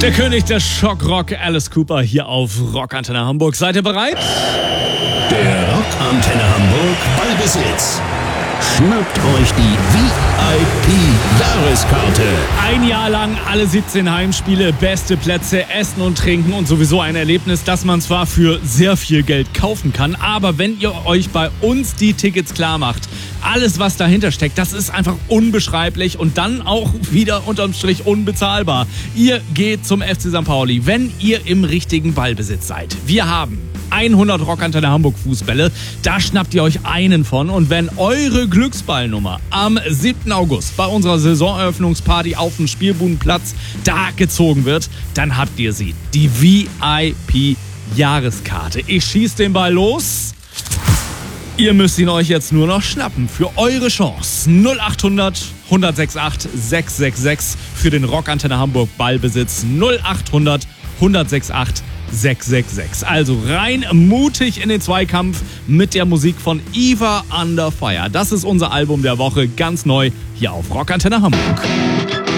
Der König der Schockrock, Alice Cooper, hier auf Rockantenne Hamburg. Seid ihr bereit? Der Rockantenne Hamburg Ballbesitz. Schnappt euch die VIP-Jahreskarte. Ein Jahr lang alle 17 Heimspiele, beste Plätze, Essen und Trinken und sowieso ein Erlebnis, das man zwar für sehr viel Geld kaufen kann, aber wenn ihr euch bei uns die Tickets klar macht, alles, was dahinter steckt, das ist einfach unbeschreiblich und dann auch wieder unterm Strich unbezahlbar. Ihr geht zum FC St. Pauli, wenn ihr im richtigen Ballbesitz seid. Wir haben 100 Rockantenne Hamburg Fußbälle, da schnappt ihr euch einen von und wenn eure Glücksballnummer am 7. August bei unserer Saisoneröffnungsparty auf dem Spielbudenplatz da gezogen wird, dann habt ihr sie, die VIP-Jahreskarte. Ich schieß den Ball los. Ihr müsst ihn euch jetzt nur noch schnappen für eure Chance. 0800 168 666 für den Rockantenne Hamburg Ballbesitz. 0800 168 666. Also rein mutig in den Zweikampf mit der Musik von Eva Under Fire. Das ist unser Album der Woche, ganz neu hier auf Rockantenne Hamburg.